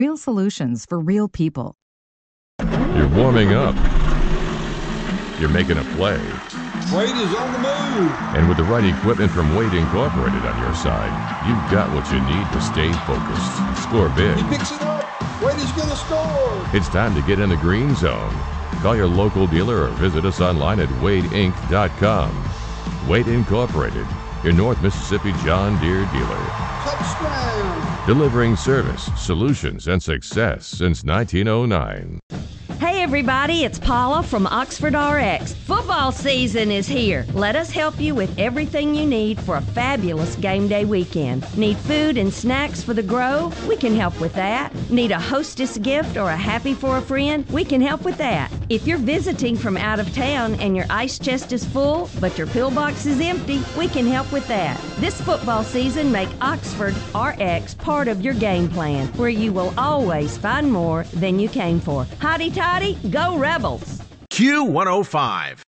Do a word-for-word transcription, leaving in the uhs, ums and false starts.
Real solutions for real people. You're warming up. You're making a play. Wade is on the move. And with the right equipment from Wade Incorporated on your side, you've got what you need to stay focused. Score big. He picks it up. Wade is going to score. It's time to get in the green zone. Call your local dealer or visit us online at wade inc dot com. Wade Incorporated, your North Mississippi John Deere dealer. Touchdown. Delivering service, solutions, and success since nineteen oh nine. Hey everybody, it's Paula from Oxford R X. Football season is here. Let us help you with everything you need for a fabulous game day weekend. Need food and snacks for the Grove? We can help with that. Need a hostess gift or a happy for a friend? We can help with that. If you're visiting from out of town and your ice chest is full, but your pillbox is empty, we can help with that. This football season, make Oxford R X part of your game plan, where you will always find more than you came for. Hotty toddy, go Rebels! Q one oh five.